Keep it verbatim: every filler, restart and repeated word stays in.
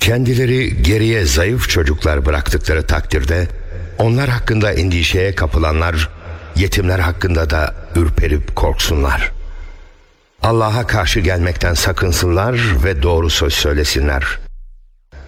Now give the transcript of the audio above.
Kendileri geriye zayıf çocuklar bıraktıkları takdirde, onlar hakkında endişeye kapılanlar, yetimler hakkında da ürperip korksunlar. Allah'a karşı gelmekten sakınsınlar ve doğru söz söylesinler.